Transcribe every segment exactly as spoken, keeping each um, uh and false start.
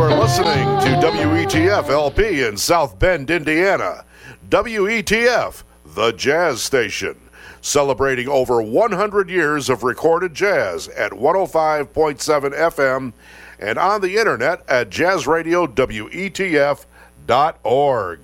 are listening to W E T F L P in South Bend, Indiana. W E T F, the jazz station, celebrating over one hundred years of recorded jazz at one oh five point seven F M and on the internet at jazz radio W E T F dot org.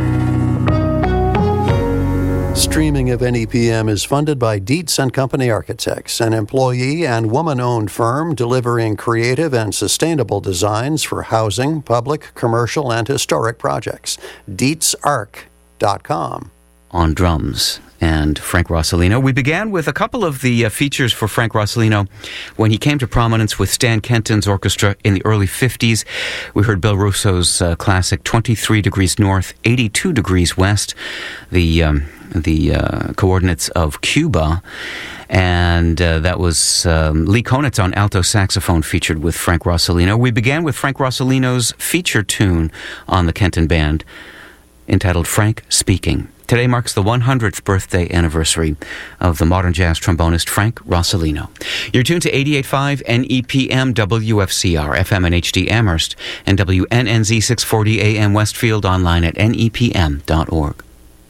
Streaming of N E P M is funded by Dietz and Company Architects, an employee and woman-owned firm delivering creative and sustainable designs for housing, public, commercial, and historic projects. Dietz Arch dot com. On drums and Frank Rossellino. We began with a couple of the uh, features for Frank Rossellino when he came to prominence with Stan Kenton's orchestra in the early fifties. We heard Bill Russo's uh, classic twenty-three degrees north, eighty-two degrees west, the um, the uh, coordinates of Cuba. And uh, that was um, Lee Konitz on alto saxophone featured with Frank Rossellino. We began with Frank Rossellino's feature tune on the Kenton Band entitled Frank Speaking. Today marks the one hundredth birthday anniversary of the modern jazz trombonist Frank Rossellino. You're tuned to eighty-eight point five N E P M W F C R, F M and H D Amherst, and W N N Z six forty A M Westfield, online at N E P M dot org.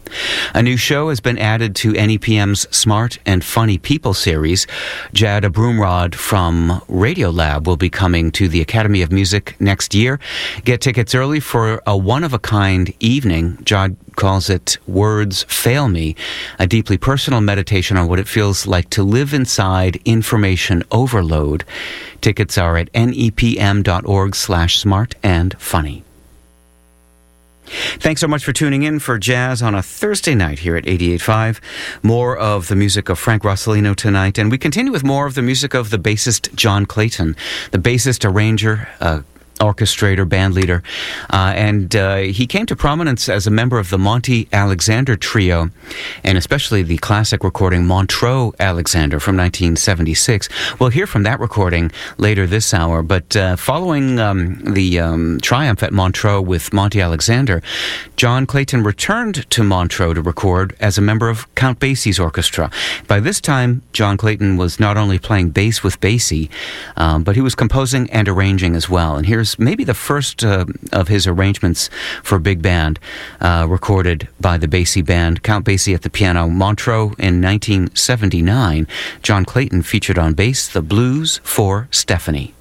A new show has been added to N E P M's Smart and Funny People series. Jad Abumrad from Radiolab will be coming to the Academy of Music next year. Get tickets early for a one-of-a-kind evening. Jad calls it Words Fail Me, a deeply personal meditation on what it feels like to live inside information overload. Tickets are at N E P M dot org slash smart and funny. Thanks so much for tuning in for Jazz on a Thursday night here at eighty-eight point five. More of the music of Frank Rossellino tonight, and we continue with more of the music of the bassist John Clayton, the bassist, arranger, uh, orchestrator, band leader, uh, and uh, he came to prominence as a member of the Monty Alexander Trio, and especially the classic recording Montreux Alexander from nineteen seventy-six. We'll hear from that recording later this hour, but uh, following um, the um, triumph at Montreux with Monty Alexander, John Clayton returned to Montreux to record as a member of Count Basie's orchestra. By this time, John Clayton was not only playing bass with Basie, um, but he was composing and arranging as well, and here's maybe the first uh, of his arrangements for big band, uh, recorded by the Basie Band. Count Basie at the piano. Montreux in nineteen seventy-nine. John Clayton featured on bass, The Blues for Stephanie.